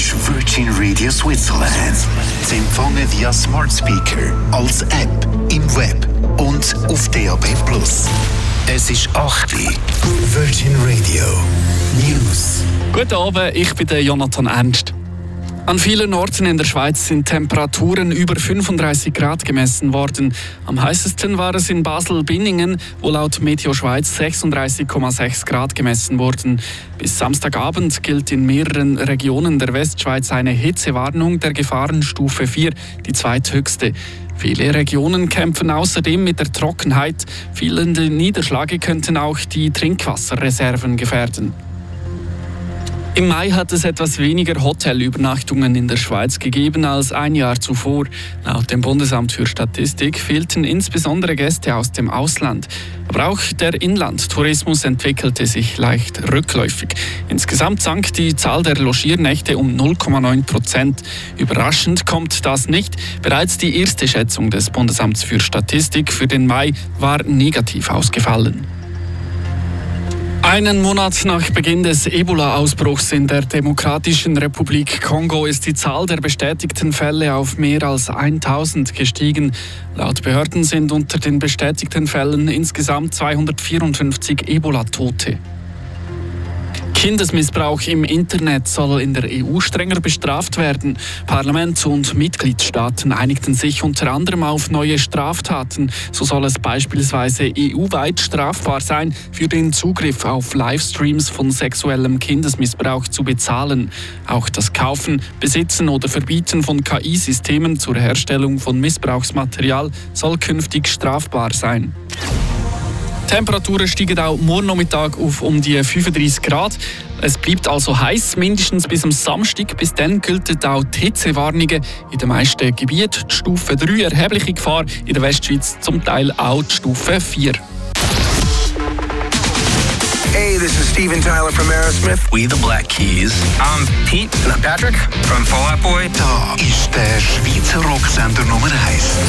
ist Virgin Radio Switzerland. Zu empfangen via Smart Speaker, als App, im Web und auf DAB+. Es ist 8 Uhr. Virgin Radio News. Guten Abend, ich bin der Jonathan Ernst. An vielen Orten in der Schweiz sind Temperaturen über 35 Grad gemessen worden. Am heißesten war es in Basel-Binningen, wo laut Meteo Schweiz 36,6 Grad gemessen wurden. Bis Samstagabend gilt in mehreren Regionen der Westschweiz eine Hitzewarnung der Gefahrenstufe 4, die zweithöchste. Viele Regionen kämpfen außerdem mit der Trockenheit. Fehlende Niederschläge könnten auch die Trinkwasserreserven gefährden. Im Mai hat es etwas weniger Hotelübernachtungen in der Schweiz gegeben als ein Jahr zuvor. Laut dem Bundesamt für Statistik fehlten insbesondere Gäste aus dem Ausland. Aber auch der Inlandtourismus entwickelte sich leicht rückläufig. Insgesamt sank die Zahl der Logiernächte um 0,9%. Überraschend kommt das nicht. Bereits die erste Schätzung des Bundesamts für Statistik für den Mai war negativ ausgefallen. Einen Monat nach Beginn des Ebola-Ausbruchs in der Demokratischen Republik Kongo ist die Zahl der bestätigten Fälle auf mehr als 1000 gestiegen. Laut Behörden sind unter den bestätigten Fällen insgesamt 254 Ebola-Tote. Kindesmissbrauch im Internet soll in der EU strenger bestraft werden. Parlament und Mitgliedstaaten einigten sich unter anderem auf neue Straftaten. So soll es beispielsweise EU-weit strafbar sein, für den Zugriff auf Livestreams von sexuellem Kindesmissbrauch zu bezahlen. Auch das Kaufen, Besitzen oder Verbieten von KI-Systemen zur Herstellung von Missbrauchsmaterial soll künftig strafbar sein. Die Temperaturen steigen auch morgen Nachmittag auf um die 35 Grad. Es bleibt also heiß, mindestens bis am Samstag. Bis dann gelten auch die Hitzewarnungen in den meisten Gebieten. Die Stufe 3 erhebliche Gefahr, in der Westschweiz zum Teil auch die Stufe 4. Hey, this is Steven Tyler from Aerosmith. We the Black Keys. I'm Pete. And I'm Patrick from Fall Out Boy. Da ist der Schweizer Rocksender Nummer 1.